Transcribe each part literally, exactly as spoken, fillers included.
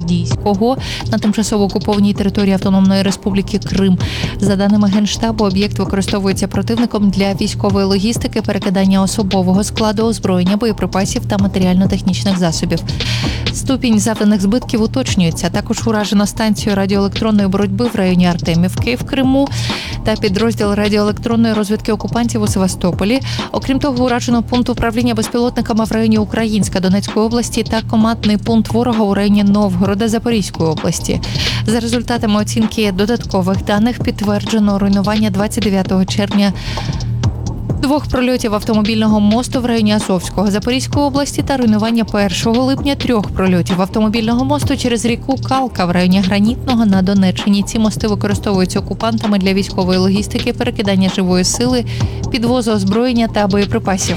Гвардійського на тимчасово окупованій території Автономної Республіки Крим. За даними Генштабу, об'єкт використовується противником для військової логістики, перекидання особового складу, озброєння, боєприпасів та матеріально-технічних засобів. Ступінь завданих збитків уточнюється. Також уражено станцію радіоелектронної боротьби в районі Артемівки в Криму та підрозділ радіоелектронної розвідки окупантів у Севастополі. Окрім того, уражено пункт управління безпілотниками в районі Українська Донецької області та командний пункт ворога у районі Новгорода Запорізької області. За результатами оцінки додаткових даних підтверджено руйнування двадцять дев'ятого червня двох прольотів автомобільного мосту в районі Азовського Запорізької області та руйнування першого липня трьох прольотів автомобільного мосту через ріку Калка в районі Гранітного на Донеччині. Ці мости використовуються окупантами для військової логістики, перекидання живої сили, підвозу озброєння та боєприпасів.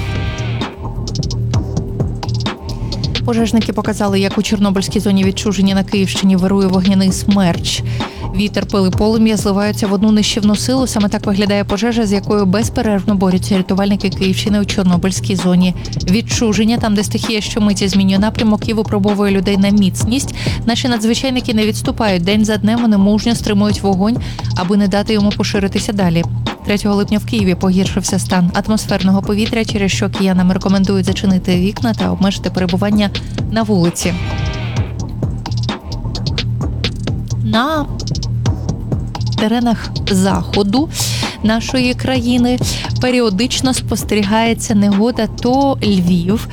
Пожежники показали, як у Чорнобильській зоні відчуження на Київщині вирує вогняний смерч. Вітер, пил і полум'я зливаються в одну нищівну силу. Саме так виглядає пожежа, з якою безперервно борються рятувальники Київщини у Чорнобильській зоні відчуження. Там, де стихія щомиті змінює напрямок і випробовує людей на міцність. Наші надзвичайники не відступають. День за днем вони мужньо стримують вогонь, аби не дати йому поширитися далі. третього липня в Києві погіршився стан атмосферного повітря, через що киянам рекомендують зачинити вікна та обмежити перебування на вулиці. На теренах заходу нашої країни періодично спостерігається негода. То Львів,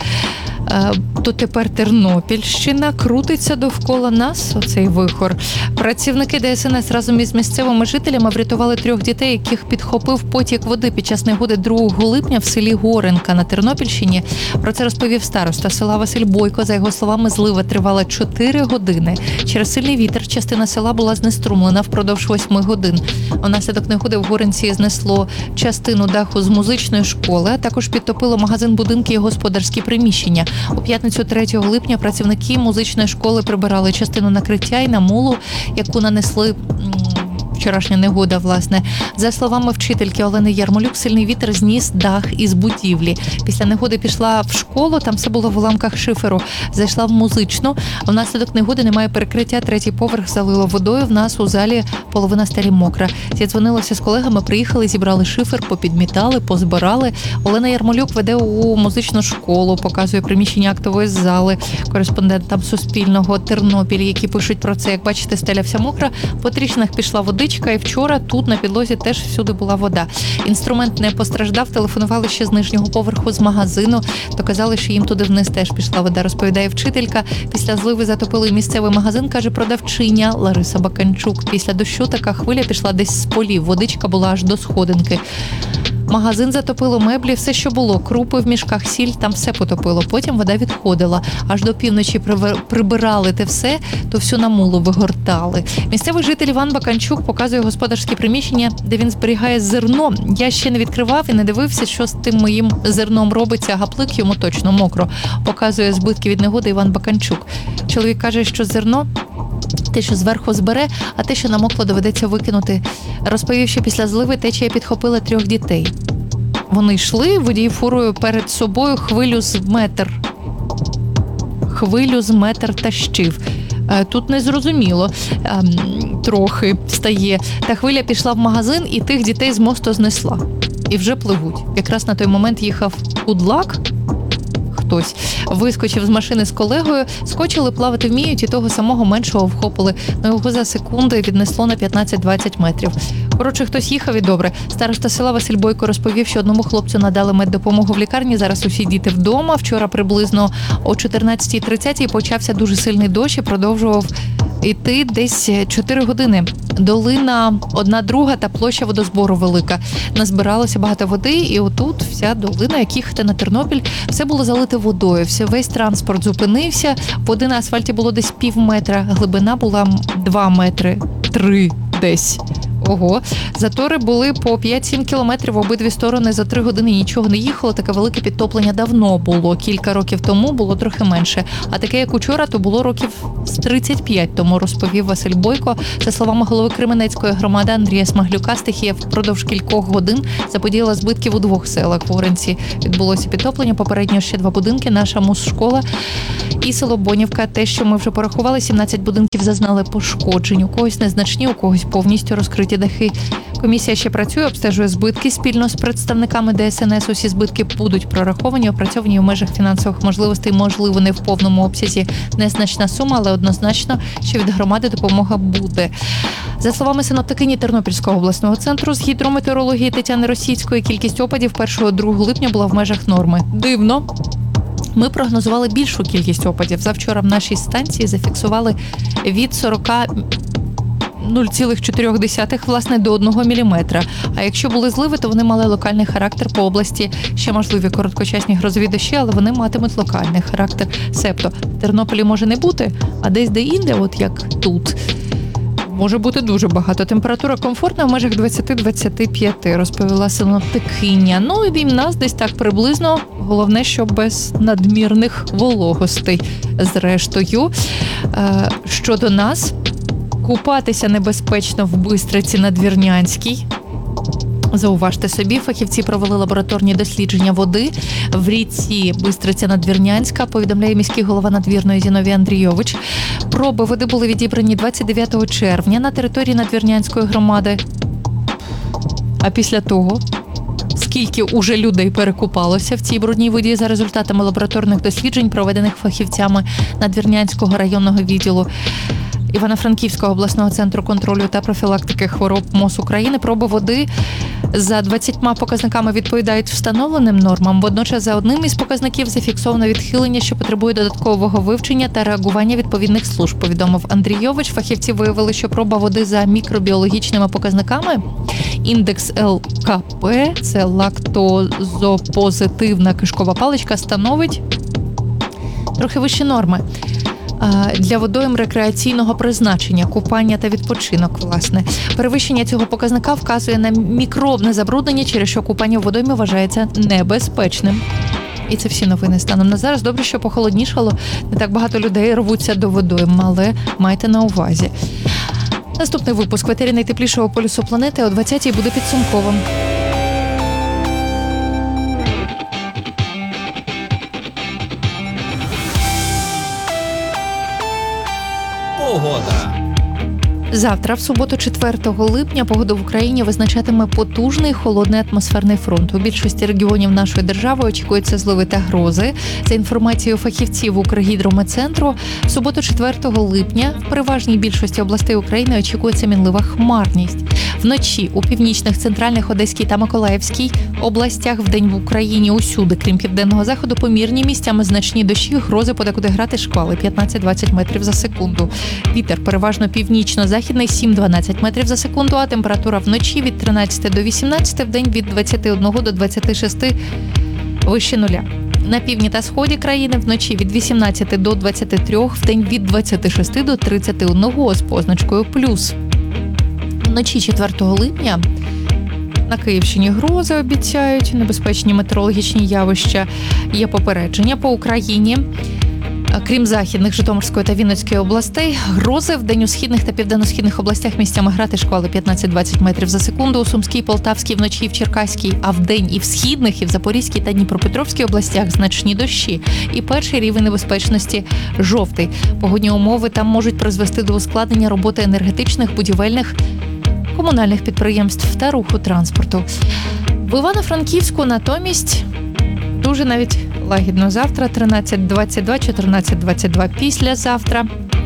то тепер Тернопільщина. Крутиться довкола нас оцей вихор. Працівники Де Ес Ен Ес разом із місцевими жителями врятували трьох дітей, яких підхопив потік води під час негоди другого липня в селі Горенка на Тернопільщині. Про це розповів староста села Василь Бойко. За його словами, злива тривала чотири години. Через сильний вітер частина села була знеструмлена впродовж восьми годин. Унаслідок негоди в Горенці знесло частину даху з музичної школи, а також підтопило магазин, будинки і господарські приміщення. У п'ятницю третього липня працівники музичної школи прибирали частину накриття і намулу, яку нанесли вчорашня негода, власне. За словами вчительки Олени Ярмолюк, сильний вітер зніс дах із будівлі. Після негоди пішла в школу, там все було в уламках шиферу. Зайшла в музичну. Внаслідок негоди немає перекриття, третій поверх залило водою. В нас у залі половина стелі мокра. Зідзвонилася з колегами, приїхали, зібрали шифер, попідмітали, позбирали. Олена Ярмолюк веде у музичну школу, показує приміщення актової зали кореспондентам Суспільного Тернопіль, які пишуть про це. Як бачите, стеля вся мокра, по тріщинах пішла водичка, і вчора тут на підлозі теж всюди була вода. Інструмент не постраждав, телефонували ще з нижнього поверху з магазину, то казали, що їм туди вниз теж пішла вода, розповідає вчителька. Після зливи затопили місцевий магазин, каже продавчиня Лариса Баканчук. Після дощу така хвиля пішла десь з полів, водичка була аж до сходинки. Магазин затопило, меблі, все, що було, крупи в мішках, сіль, там все потопило. Потім вода відходила. Аж до півночі прибирали те все, то всю намулу вигортали. Місцевий житель Іван Баканчук показує господарське приміщення, де він зберігає зерно. Я ще не відкривав і не дивився, що з тим моїм зерном робиться. Гаплик йому точно мокро. Показує збитки від негоди Іван Баканчук. Чоловік каже, що зерно те, що зверху збере, а те, що намокло, доведеться викинути. Розповів, що після зливи течія підхопила трьох дітей. Вони йшли, водій фурою перед собою хвилю з метр. Хвилю з метр тащив. Тут незрозуміло трохи стає. Та хвиля пішла в магазин і тих дітей з мосту знесла. І вже пливуть. Якраз на той момент їхав кудлак. Хтось вискочив з машини з колегою, скочили, плавати вміють, і того самого меншого вхопили. Но його за секунди віднесло на п'ятнадцять-двадцять метрів. Коротше, хтось їхав і добре. Староста села Василь Бойко розповів, що одному хлопцю надали меддопомогу в лікарні. Зараз усі діти вдома. Вчора приблизно о чотирнадцятій тридцятій почався дуже сильний дощ і продовжував іти десь чотири години. Долина одна друга та площа водозбору велика. Назбиралося багато води, і отут вся долина, як їхати на Тернопіль, все було залите водою. Все, весь транспорт зупинився. Води на асфальті було десь пів метра, глибина була два метри, три десь. Ого. Затори були по п'ять-сім кілометрів в обидві сторони за три години, нічого не їхало. Таке велике підтоплення давно було. Кілька років тому було трохи менше. А таке, як учора, то було років з тридцять п'ять тому, розповів Василь Бойко. За словами голови Кременецької громади Андрія Смаглюка, стихія впродовж кількох годин заподіяла збитків у двох селах. В Оренці відбулося підтоплення, попередньо ще два будинки, наша музшкола і село Бонівка. Те, що ми вже порахували, сімнадцять будинків зазнали пошкоджень. У когось незначні, у когось повністю розкриті дахи. Комісія ще працює, обстежує збитки спільно з представниками Де Ес Ен Ес. Усі збитки будуть прораховані, опрацьовані в межах фінансових можливостей, можливо, не в повному обсязі, незначна сума, але однозначно, що від громади допомога буде. За словами синоптикині Тернопільського обласного центру з гідрометеорології Тетяни Російської, кількість опадів першого-другого липня була в межах норми. Дивно. Ми прогнозували більшу кількість опадів. Завчора в нашій станції зафіксували від сорок нуль цілих чотири десятих, власне, до одного міліметра. А якщо були зливи, то вони мали локальний характер по області. Ще можливі короткочасні грозові дощі, але вони матимуть локальний характер. Себто в Тернополі може не бути, а десь де-інде, от як тут, може бути дуже багато. Температура комфортна в межах двадцять-двадцять п'ять, розповіла синоптикиня. Ну і в нас десь так приблизно. Головне, що без надмірних вологостей. Зрештою, щодо нас, купатися небезпечно в Бистриці Надвірнянській. Зауважте собі, фахівці провели лабораторні дослідження води в річці Бистриця Надвірнянська, повідомляє міський голова Надвірної Зіновій Андрійович. Проби води були відібрані двадцять дев'ятого червня на території Надвірнянської громади. А після того, скільки уже людей перекупалося в цій брудній воді за результатами лабораторних досліджень, проведених фахівцями Надвірнянського районного відділу Івано-Франківського обласного центру контролю та профілактики хвороб МОЗ України, проби води за двадцятьма показниками відповідають встановленим нормам. Водночас за одним із показників зафіксовано відхилення, що потребує додаткового вивчення та реагування відповідних служб, повідомив Андрійович. Фахівці виявили, що проба води за мікробіологічними показниками, індекс Ел Ка Пе, це лактозопозитивна кишкова паличка, становить трохи вищі норми для водойм рекреаційного призначення, купання та відпочинок, власне. Перевищення цього показника вказує на мікробне забруднення, через що купання в водоймі вважається небезпечним. І це всі новини станом на зараз. Добре, що похолоднішало, не так багато людей рвуться до водойм, але майте на увазі. Наступний випуск в етері найтеплішого полюсу планети о двадцятій буде підсумковим. Погода. Завтра, в суботу, четвертого липня, погоду в Україні визначатиме потужний холодний атмосферний фронт. У більшості регіонів нашої держави очікуються зливи та грози. За інформацією фахівців Укргідрометцентру, в суботу, четвертого липня, в переважній більшості областей України очікується мінлива хмарність. Вночі у північних, центральних, Одеській та Миколаївській областях, вдень в Україні усюди, крім південного заходу, помірні, місцями значні дощі, грози, подекуди грати шквали п'ятнадцять-двадцять метрів за секунду. Вітер переважно північно-західний сім-дванадцять метрів за секунду, а температура вночі від тринадцяти до вісімнадцяти, вдень від двадцяти одного до двадцяти шести вище нуля. На півдні та сході країни вночі від вісімнадцяти до двадцяти трьох, вдень від двадцяти шести до тридцяти одного з позначкою плюс. Вночі четвертого липня на Київщині грози обіцяють, небезпечні метеорологічні явища, є попередження по Україні. Крім західних, Житомирської та Вінницької областей, грози вдень у східних та південно-східних областях місцями грати шквали п'ятнадцять-двадцять метрів за секунду, у Сумській, Полтавській, вночі і в Черкаській, а вдень і в східних, і в Запорізькій та Дніпропетровській областях значні дощі. І перший рівень небезпечності – жовтий. Погодні умови там можуть призвести до ускладнення роботи енергетичних, будівельних, комунальних підприємств та руху транспорту. В Івано-Франківську натомість дуже навіть лагідно завтра, тринадцять двадцять два, чотирнадцять двадцять два післязавтра,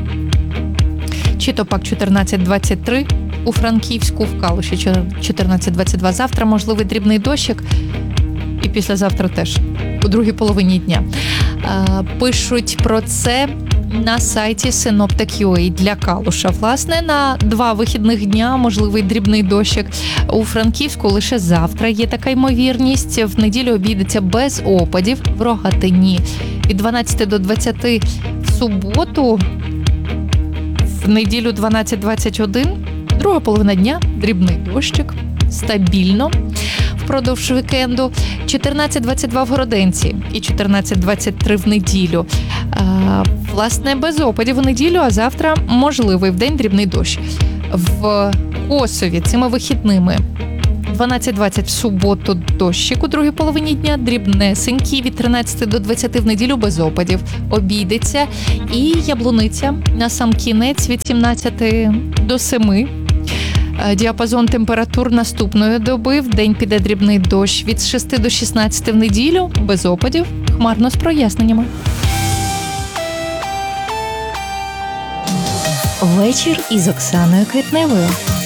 чи то пак чотирнадцять двадцять три у Франківську, в Калуші чотирнадцять двадцять два завтра, можливий дрібний дощик, і післязавтра теж, у другій половині дня. Пишуть про це на сайті синоптик крапка ю а для Калуша. Власне, на два вихідних дня можливий дрібний дощик. У Франківську лише завтра є така ймовірність. В неділю обійдеться без опадів в Рогатині. Від дванадцяти до двадцяти в суботу, в неділю дванадцять двадцять один Друга половина дня дрібний дощик, стабільно впродовж вікенду. чотирнадцять двадцять два в Городенці і чотирнадцять двадцять три в неділю. А, власне, без опадів у неділю, а завтра можливий вдень дрібний дощ. В Косові цими вихідними дванадцять двадцять в суботу дощик у другій половині дня, дрібнесенький від тринадцяти до двадцяти в неділю без опадів. Обійдеться. І Яблуниця на сам кінець від сімнадцяти до семи. Діапазон температур наступної доби. Вдень піде дрібний дощ від шести до шістнадцяти в неділю без опадів, хмарно з проясненнями. Вечір із Оксаною Квітневою.